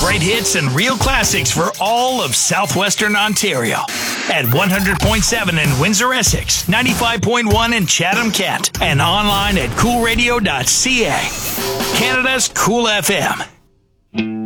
Great hits and real classics for all of southwestern Ontario. At 100.7 in Windsor, Essex, 95.1 in Chatham, Kent, and online at coolradio.ca. Canada's Cool FM.